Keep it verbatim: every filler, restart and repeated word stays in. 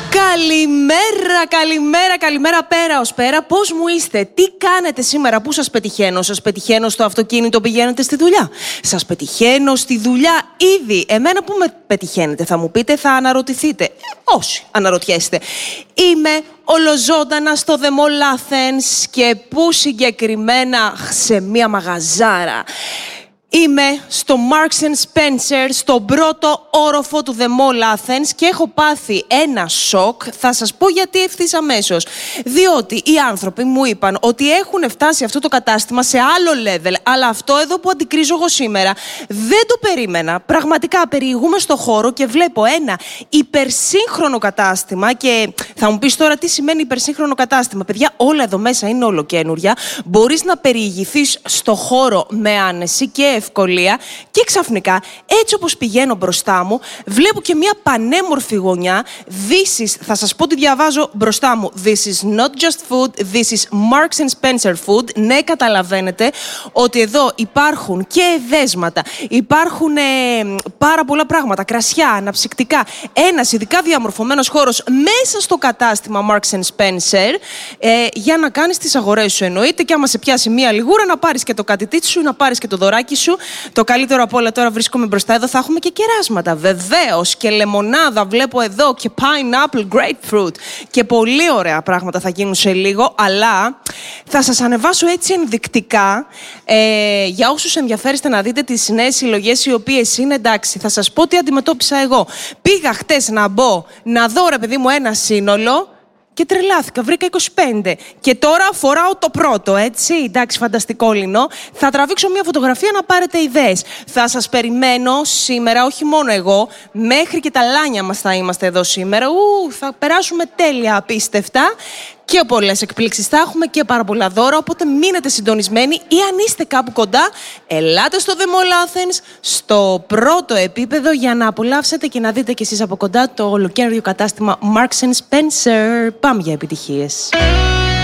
Καλημέρα, καλημέρα, καλημέρα πέρα ως πέρα. Πώς μου είστε, τι κάνετε σήμερα, πού σας πετυχαίνω? Σας πετυχαίνω στο αυτοκίνητο, πηγαίνετε στη δουλειά? Σας πετυχαίνω στη δουλειά ήδη? Εμένα που με πετυχαίνετε, θα μου πείτε, θα αναρωτηθείτε. Ε, όσοι αναρωτιέστε. Είμαι ολοζώντανα στο The Mall Athens και πού συγκεκριμένα? Σε μία μαγαζάρα. Είμαι στο Marks and Spencer, στον πρώτο όροφο του The Mall Athens και έχω πάθει ένα σοκ. Θα σας πω γιατί ευθύς αμέσως. Διότι οι άνθρωποι μου είπαν ότι έχουν φτάσει αυτό το κατάστημα σε άλλο level, αλλά αυτό εδώ που αντικρίζω εγώ σήμερα δεν το περίμενα. Πραγματικά περιηγούμε στο χώρο και βλέπω ένα υπερσύγχρονο κατάστημα και θα μου πεις τώρα τι σημαίνει υπερσύγχρονο κατάστημα. Παιδιά, όλα εδώ μέσα είναι ολοκαίνουρια. Μπορείς να περιηγηθείς στο χώρο με άνεση και ευκολία και ξαφνικά, έτσι όπως πηγαίνω μπροστά μου, βλέπω και μια πανέμορφη γωνιά. This is, θα σας πω τι διαβάζω μπροστά μου. This is not just food, this is Marks and Spencer food. Ναι, καταλαβαίνετε ότι εδώ υπάρχουν και εδέσματα, υπάρχουν ε, πάρα πολλά πράγματα, κρασιά, αναψυκτικά. Ένας ειδικά διαμορφωμένος χώρος μέσα στο κατάστημα Marks and Spencer ε, για να κάνεις τις αγορές σου, εννοείται, και άμα σε πιάσει μια λιγούρα να πάρεις και το κατητίτσι σου, να πάρεις και το δωράκι σου. Το καλύτερο απ' όλα, τώρα βρίσκομαι μπροστά εδώ, θα έχουμε και κεράσματα, βεβαίως, και λεμονάδα βλέπω εδώ και pineapple, grapefruit και πολύ ωραία πράγματα θα γίνουν σε λίγο, αλλά θα σας ανεβάσω έτσι ενδεικτικά ε, για όσους ενδιαφέρεστε να δείτε τις νέες συλλογές οι οποίες είναι, εντάξει, θα σας πω τι αντιμετώπισα εγώ. Πήγα χτες να μπω, να δω ρε παιδί μου ένα σύνολο και τρελάθηκα, βρήκα είκοσι πέντε. Και τώρα φοράω το πρώτο, έτσι, εντάξει, φανταστικό λινό. Θα τραβήξω μια φωτογραφία να πάρετε ιδέες. Θα σας περιμένω σήμερα, όχι μόνο εγώ, μέχρι και τα λάνια μας θα είμαστε εδώ σήμερα. Ου, θα περάσουμε τέλεια, απίστευτα. Και πολλές εκπλήξεις θα έχουμε και πάρα πολλά δώρα, οπότε μείνετε συντονισμένοι ή αν είστε κάπου κοντά, ελάτε στο The Mall Athens, στο πρώτο επίπεδο, για να απολαύσετε και να δείτε κι εσείς από κοντά το ολοκαίριο κατάστημα Marks and Spencer. Πάμε για επιτυχίες.